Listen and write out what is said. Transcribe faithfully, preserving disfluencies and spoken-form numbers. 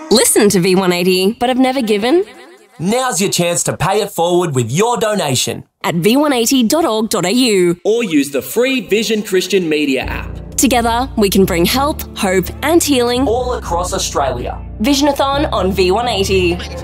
Listen to V one eighty, but have never given? Now's your chance to pay it forward with your donation At v one eighty dot org dot a u. or use the free Vision Christian Media app. Together, we can bring help, hope, and healing All across Australia. Visionathon on V one eighty.